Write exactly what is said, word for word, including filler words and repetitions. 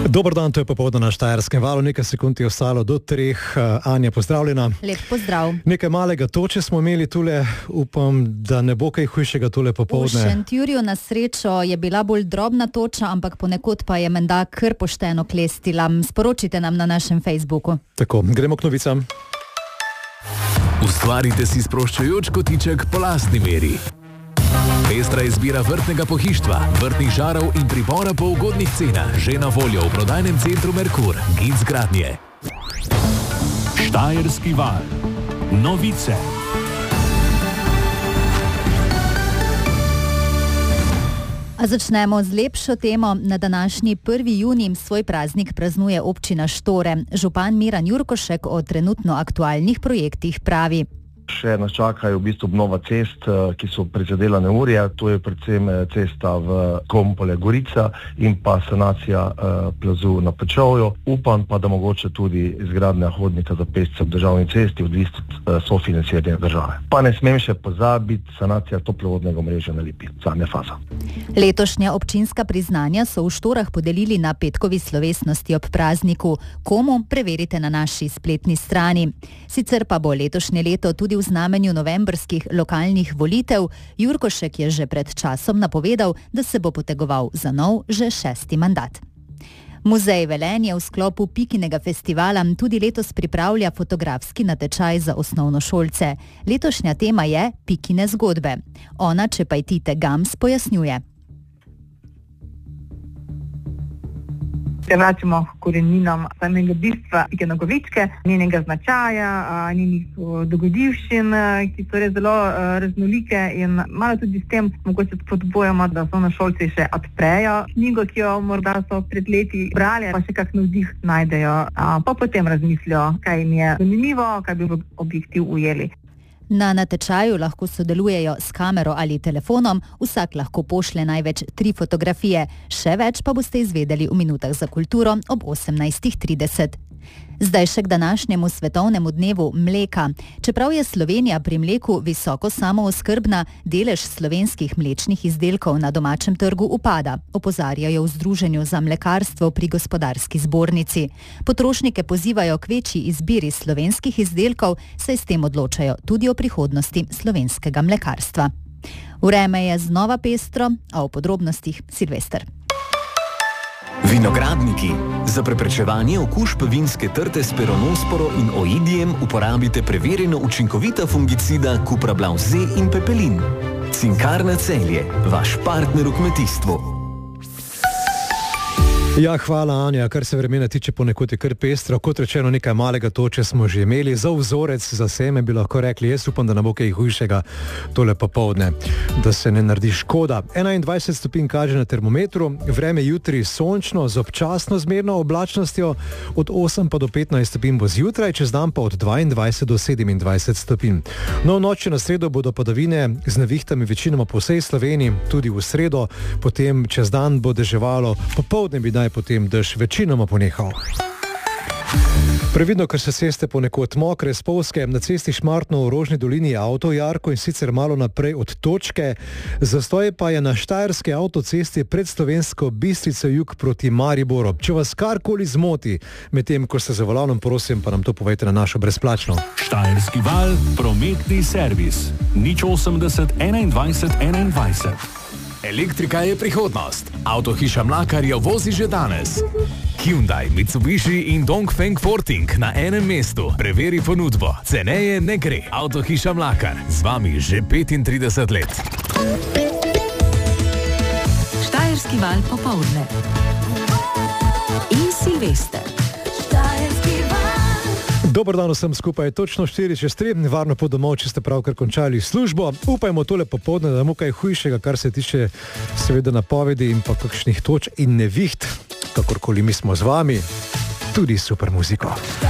Dober dan, to je popoldne na Štajerskem valu, nekaj sekund je ostalo do treh. Anja, pozdravljena. Lep pozdrav. Nekaj malega toče smo imeli tule, upam, da ne bo kaj hujšega tule popoldne. V Šentjurju na srečo je bila bolj drobna toča, ampak ponekod pa je menda kar pošteno klestila. Sporočite nam na našem Facebooku. Tako, gremo k novicam. Ustvarite si sproščajoč kotiček po lastni meri. Pestra izbira vrtnega pohištva, vrtnih žarov in pribora po ugodnih cenah, že na voljo v prodajnem centru Merkur, Gic Gradnje. Štajerski val. Novice. A začnemo z lepšo temo. Na današnji prvi junij svoj praznik praznuje občina Štore. Župan Miran Jurkošek o trenutno aktualnih projektih pravi. Še nas čakajo v bistvu obnova cest, ki so prizadela neurja, to je predvsem cesta v Kompole-Gorica in pa sanacija uh, plazu na Pečovju. Upam pa, da mogoče tudi izgradnja hodnika za pešce v državni cesti, odvisno od uh, sofinanciranja države. Pa ne smem še pozabiti sanacija toplovodnega omrežja na Lipi, zadnja faza. Letošnja občinska priznanja so v Štorah podelili na petkovi slovesnosti ob prazniku. Komu? Preverite na naši spletni strani. Sicer pa bo letošnje leto tudi v znamenju novembrskih lokalnih volitev. Jurkošek je že pred časom napovedal, da se bo potegoval za nov, že šesti mandat. Muzej Velenje v sklopu Pikinega festivala tudi letos pripravlja fotografski natečaj za osnovnošolce. Letošnja tema je Pikine zgodbe. Ona Čepajtite Gams pojasnjuje. Se vračamo koreninam samega bistva Pike Nogavičke, njenega značaja, njenih dogodivščin, ki so res zelo raznolike in malo tudi s tem mogoče spodbujamo, da osnovnošolci še odprejo knjigo, ki jo morda so pred leti brali, pa še kak navdih najdejo, pa potem razmislijo, kaj jim je zanimivo, kaj bi v objektiv ujeli. Na natečaju lahko sodelujejo s kamero ali telefonom, vsak lahko pošlje največ tri fotografije, še več pa boste izvedeli v minutah za kulturo ob osemnajst trideset. Zdaj še k današnjemu svetovnemu dnevu mleka. Čeprav je Slovenija pri mleku visoko samooskrbna, delež slovenskih mlečnih izdelkov na domačem trgu upada, opozarjajo v Združenju za mlekarstvo pri Gospodarski zbornici. Potrošnike pozivajo k večji izbiri slovenskih izdelkov, saj s tem odločajo tudi o prihodnosti slovenskega mlekarstva. Vreme je znova pestro, a o podrobnostih Silvester. Vinogradniki. Za preprečevanje okužb vinske trte s peronosporo in oidijem uporabite preverjeno učinkovita fungicida Cuprablav Z in Pepelin. Cinkarna Celje, vaš partner v kmetijstvu. Ja, hvala Anja, kar se vremena tiče, ponekod je kar pestro, kot rečeno nekaj malega toče smo že imeli, za vzorec, za seme bi lahko rekli, jaz upam, da ne bo kaj hujšega tole popoldne, da se ne naredi škoda. enaindvajset stopinj kaže na termometru, vreme jutri sončno z občasno zmerno oblačnostjo, od osem pa do petnajst stopinj bo zjutraj, čez dan pa od dvaindvajset do sedemindvajset stopinj. No, v noči na sredo bodo padavine z nevihtami večinoma po vsej Sloveniji, tudi v sredo, potem čez dan bo deževalo, popoldne bi naj potem dež večinoma ponehal. Previdno, ker se ceste ponekod mokre, spolzke, na cesti Šmartno v Rožni dolini je avto jarko in sicer malo naprej od točke. Zastoj pa je na štajerski avtocesti pred Slovensko Bistrico jug proti Mariboru. Če vas karkoli zmoti, medtem ko ste za volanom, prosim, pa nam to povejte na našo brezplačno. Štajerski val, prometni servis. nič osemdeset enaindvajset enaindvajset. Elektrika je prihodnost. Avtohiša Mlakar jo vozi že danes. Hyundai, Mitsubishi in Dongfeng Forting na enem mestu. Preveri ponudbo. Ceneje ne gre. Avtohiša Mlakar. Z vami že petintrideset let. Štajerski val popoldne. In Silvester. Dober dan vsem skupaj, točno štiri čez tri, varno pot domov, če ste pravkar končali službo. Upajmo tole popoldne, da ne bo kaj hujšega, kar se tiče seveda napovedi in pa kakšnih toč in neviht, kakorkoli mi smo z vami, tudi super muziko.